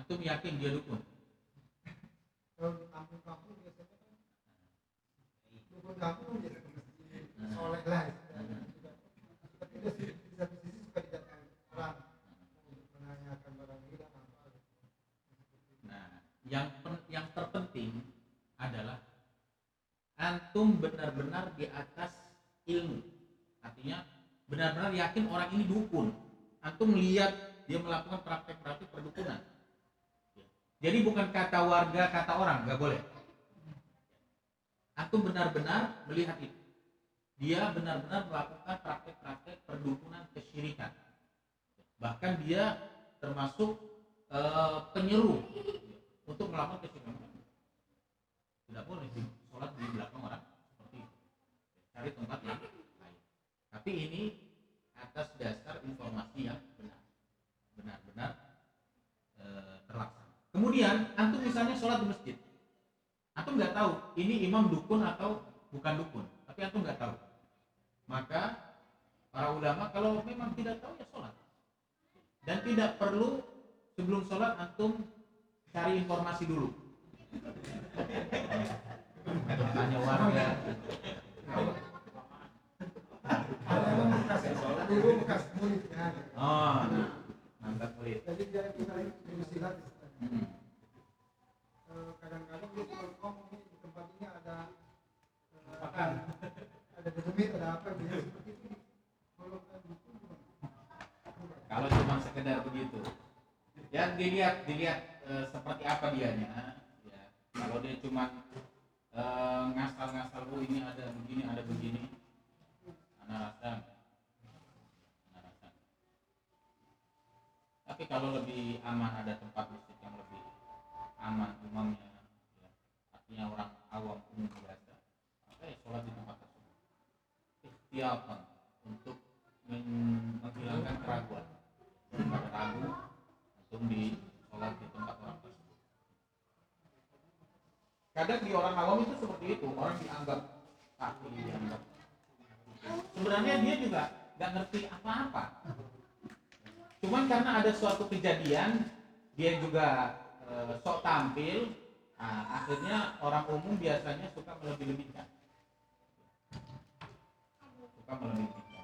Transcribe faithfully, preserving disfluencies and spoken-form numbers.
antum yakin dia dukun? Kalau di kampung-kampung biasanya kan dukun kampung biasanya soleh lah, tapi di satu sisi suka didatangi orang untuk menanyakan barang hilang apa. Nah, yang yang terpenting adalah antum benar-benar di atas ilmu, artinya benar-benar yakin orang ini dukun. Antum melihat dia melakukan praktek-praktek perdukunan. Jadi bukan kata warga, kata orang, nggak boleh. Antum benar-benar melihat itu. Dia benar-benar melakukan praktek-praktek perdukunan kesyirikan. Bahkan dia termasuk e, penyeru untuk melakukan kesyirikan. Tidak boleh sholat di belakang orang seperti itu. Cari tempat yang lain. Tapi ini atas dasar informasi yang benar, benar-benar e, terlaksana. Kemudian antum misalnya sholat di masjid, antum nggak tahu ini imam dukun atau bukan dukun, tapi antum nggak tahu. Maka para ulama kalau memang tidak tahu ya sholat, dan tidak perlu sebelum sholat antum cari informasi dulu. Tanya warga. Memang bekas dulu bekas murid ya. Oh, mantap murid. Jadi dia kita ini silat. Hmm. Kadang-kadang dia suka ngomong di tempat ini ada makan, ada demit, ada apa gitu seperti itu. Kalau kan dukun Kalau cuma sekedar begitu, ya dilihat dilihat e, seperti apa dianya. Ya, kalau dia cuma e, ngasal-ngasal, oh ini ada begini, ada begini, anak rasa, anak rasa. Tapi kalau lebih aman ada tempat masjid yang lebih aman umumnya, ya, artinya orang awam umum biasa, maka ya sholat di tempat tersebut. Ikhtiatan untuk menghilangkan keraguan. Daripada ragu untuk di sholat di tempat orang tersebut. Kadang di orang awam itu seperti itu, orang dianggap kafir, dianggap. Sebenarnya dia juga nggak ngerti apa-apa. Cuman karena ada suatu kejadian, dia juga e, sok tampil, nah, akhirnya orang umum biasanya suka melebih-lebihkan. Suka melebih-lebihkan.